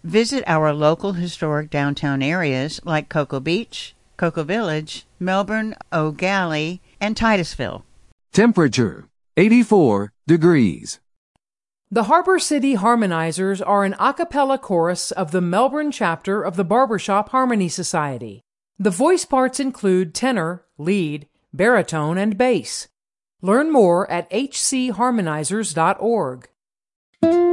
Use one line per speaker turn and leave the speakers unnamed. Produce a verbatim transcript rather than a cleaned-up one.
Visit our local historic downtown areas like Cocoa Beach, Cocoa Village, Melbourne, O'Galley, and Titusville.
Temperature, eighty-four degrees.
The Harbor City Harmonizers are an a cappella chorus of the Melbourne chapter of the Barbershop Harmony Society. The voice parts include tenor, lead, baritone, and bass. Learn more at h c harmonizers dot org.